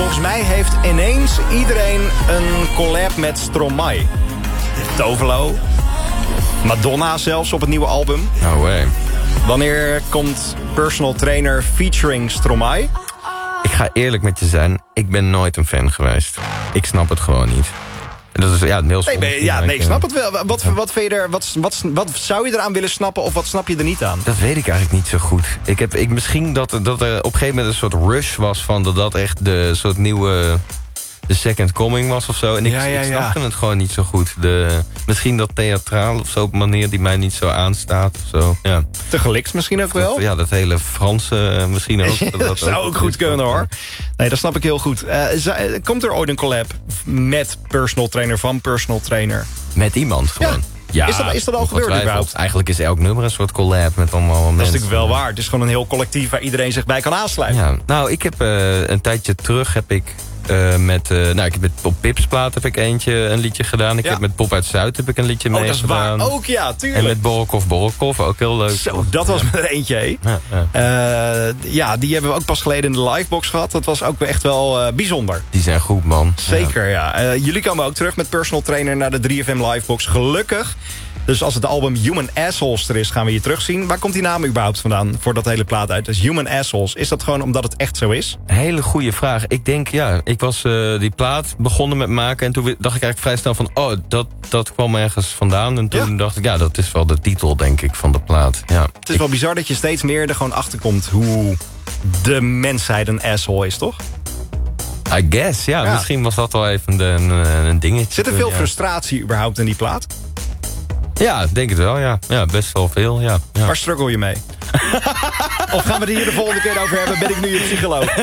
Volgens mij heeft ineens iedereen een collab met Stromae. Tovelo. Madonna zelfs op het nieuwe album. No way. Wanneer komt Personal Trainer featuring Stromae? Ik ga eerlijk met je zijn, ik ben nooit een fan geweest. Ik snap het gewoon niet. Dat is het heel soms. Nee, ik snap het wel. Wat vind je er, wat zou je eraan willen snappen of wat snap je er niet aan? Dat weet ik eigenlijk niet zo goed. Misschien dat er op een gegeven moment een soort rush was van dat echt de soort nieuwe de second coming was of zo. En ik snapte het gewoon niet zo goed. Misschien dat theatraal of zo op een manier die mij niet zo aanstaat of zo. Ja. Te gelikt misschien ook wel? Ja, dat hele Franse misschien ook. Dat zou ook goed kunnen hoor. Nee, dat snap ik heel goed. Komt er ooit een collab met Personal Trainer van Personal Trainer? Met iemand gewoon. Ja, is dat al gebeurd überhaupt? Eigenlijk is elk nummer een soort collab met allemaal mensen. Dat is natuurlijk wel waar. Het is gewoon een heel collectief waar iedereen zich bij kan aansluiten. Ja, nou, ik heb een tijdje terug ik heb op Pips plaat heb ik een liedje gedaan. Ik heb met Pop uit Zuid heb ik een liedje mee gedaan. Dat is waar. Ook ja, tuurlijk. En met Borrelkoff, ook heel leuk. Zo, dat was er eentje. Die hebben we ook pas geleden in de livebox gehad. Dat was ook echt wel bijzonder. Die zijn goed, man. Zeker, ja. Jullie komen ook terug met Personal Trainer naar de 3FM livebox. Gelukkig. Dus als het album Human Assholes er is, gaan we hier terugzien. Waar komt die naam überhaupt vandaan voor dat hele plaat uit? Dus Human Assholes. Is dat gewoon omdat het echt zo is? Hele goede vraag. Ik denk, ik was die plaat begonnen met maken. En toen dacht ik eigenlijk vrij snel van, dat kwam ergens vandaan. En toen dacht ik, dat is wel de titel, denk ik, van de plaat. Ja. Het is wel bizar dat je steeds meer er gewoon achter komt hoe de mensheid een asshole is, toch? I guess, ja. Misschien was dat wel even een dingetje. Zit er veel frustratie überhaupt in die plaat? Ja, denk het wel, ja. Ja, best wel veel, ja. Waar struggle je mee? Of gaan we het hier de volgende keer over hebben? Ben ik nu je psycholoog?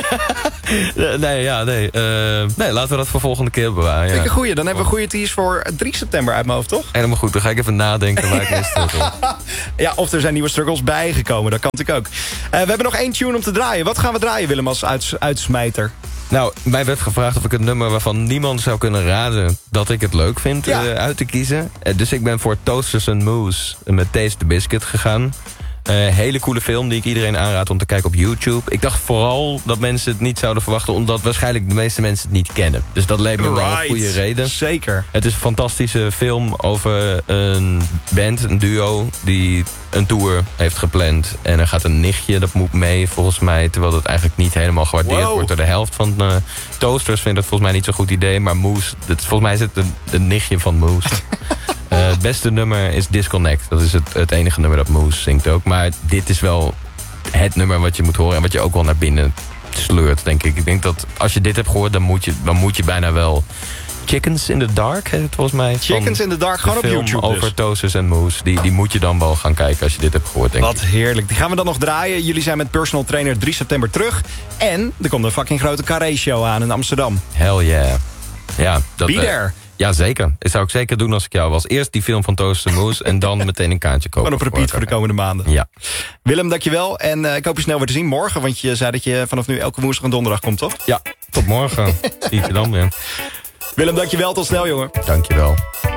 Nee, laten we dat voor volgende keer bewaren. Vind ik een goeie. Dan hebben we een goede tease voor 3 september uit mijn hoofd, toch? Helemaal goed, dan ga ik even nadenken waar ik mee struggle. Ja, of er zijn nieuwe struggles bijgekomen, dat kan natuurlijk ook. We hebben nog 1 tune om te draaien. Wat gaan we draaien, Willem, als uitsmijter? Nou, mij werd gevraagd of ik het nummer waarvan niemand zou kunnen raden dat ik het leuk vind uit te kiezen. Dus ik ben voor Toasters and Moose met Taste the Biscuit gegaan. Hele coole film die ik iedereen aanraad om te kijken op YouTube. Ik dacht vooral dat mensen het niet zouden verwachten, omdat waarschijnlijk de meeste mensen het niet kennen. Dus dat leek me wel een goede reden. Zeker. Het is een fantastische film over een band, een duo, die een tour heeft gepland. En er gaat een nichtje, dat moet mee volgens mij, terwijl dat eigenlijk niet helemaal gewaardeerd wordt door de helft van Toasters. Vindt dat volgens mij niet zo'n goed idee, maar Moose, volgens mij is het een nichtje van Moose. Het beste nummer is Disconnect. Dat is het enige nummer dat Moose zingt ook. Maar dit is wel het nummer wat je moet horen en wat je ook wel naar binnen sleurt, denk ik. Ik denk dat als je dit hebt gehoord, dan moet je bijna wel... Chickens in the Dark heet het volgens mij. Chickens in the Dark, gewoon op YouTube over dus. Toasters and Moose. Die moet je dan wel gaan kijken als je dit hebt gehoord, denk ik. Wat heerlijk. Die gaan we dan nog draaien. Jullie zijn met Personal Trainer 3 september terug. En er komt een fucking grote Carré-show aan in Amsterdam. Hell yeah. Ja, Be there. Ja, zeker. Dat zou ik zeker doen als ik jou was. Eerst die film van Toasters and Moose en dan meteen een kaartje kopen. Gewoon op repeat voor de komende maanden. Ja. Willem, dankjewel. En ik hoop je snel weer te zien morgen. Want je zei dat je vanaf nu elke woensdag en donderdag komt, toch? Ja, tot morgen. Zie ik je dan weer. Willem, dankjewel. Tot snel, jongen. Dankjewel.